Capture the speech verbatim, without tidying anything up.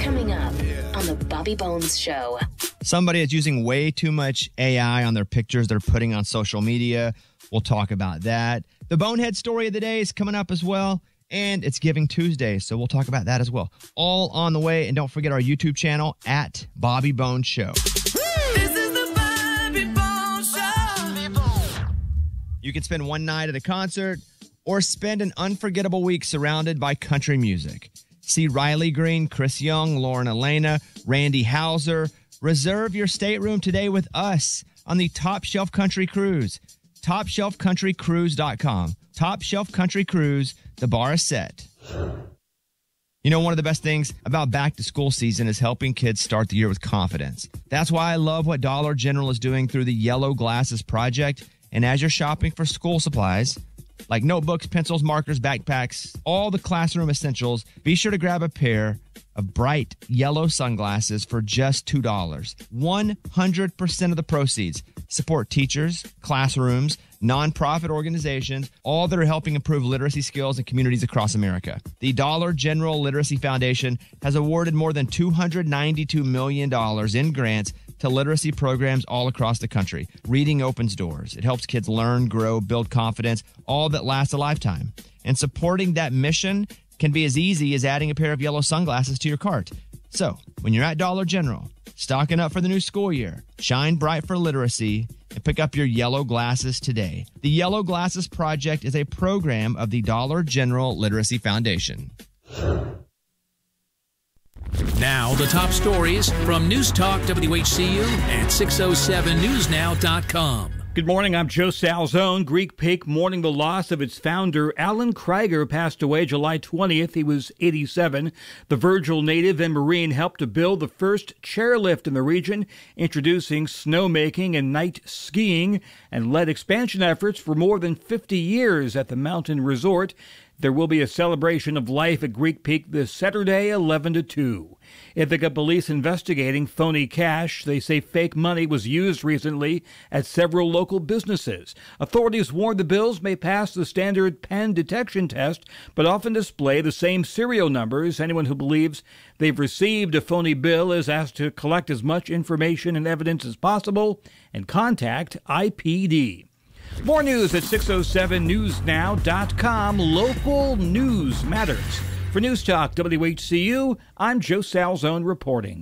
Coming up on the Bobby Bones Show. Somebody is using way too much A I on their pictures they're putting on social media. We'll talk about that. The Bonehead story of the day is coming up as well. And it's Giving Tuesday, so we'll talk about that as well. All on the way. And don't forget our YouTube channel at Bobby Bones Show. This is the Bobby Bones Show. You can spend one night at a concert or spend an unforgettable week surrounded by country music. See Riley Green, Chris Young, Lauren Elena, Randy Houser. Reserve your stateroom today with us on the Top Shelf Country Cruise. top shelf country cruise dot com. Top Shelf Country Cruise. The bar is set. You know, one of the best things about back to school season is helping kids start the year with confidence. That's why I love what Dollar General is doing through the Yellow Glasses Project. And as you're shopping for school supplies, like notebooks, pencils, markers, backpacks, all the classroom essentials, be sure to grab a pair of bright yellow sunglasses for just two dollars. one hundred percent of the proceeds support teachers, classrooms, nonprofit organizations, all that are helping improve literacy skills in communities across America. The Dollar General Literacy Foundation has awarded more than two hundred ninety-two million dollars in grants to literacy programs all across the country. Reading opens doors. It helps kids learn, grow, build confidence, all that lasts a lifetime. And supporting that mission can be as easy as adding a pair of yellow sunglasses to your cart. So, when you're at Dollar General, stocking up for the new school year, shine bright for literacy, and pick up your yellow glasses today. The Yellow Glasses Project is a program of the Dollar General Literacy Foundation. Now, the top stories from News Talk W H C U and six oh seven news now dot com. Good morning, I'm Joe Salzone. Greek Peak mourning the loss of its founder. Alan Krieger passed away July twentieth. He was eighty-seven. The Virgil native and Marine helped to build the first chairlift in the region, introducing snowmaking and night skiing, and led expansion efforts for more than fifty years at the mountain resort. There will be a celebration of life at Greek Peak this Saturday, eleven to two. Ithaca police investigating phony cash. They say fake money was used recently at several local businesses. Authorities warn the bills may pass the standard pen detection test, but often display the same serial numbers. Anyone who believes they've received a phony bill is asked to collect as much information and evidence as possible and contact I P D. More news at six oh seven news now dot com. Local news matters. For News Talk W H C U, I'm Joe Salzone reporting.